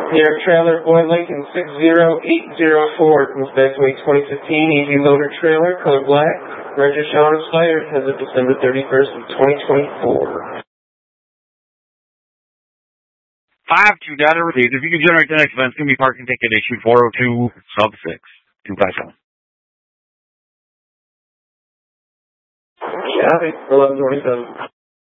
Your trailer boy Lincoln 60804 comes back to a 2015 EV loader trailer, color black, registered on expired as of December 31st of 2024. 5-2 data received. If you can generate the next event, it's going to be parking ticket issued 402 sub 6 257. Got it. 1127.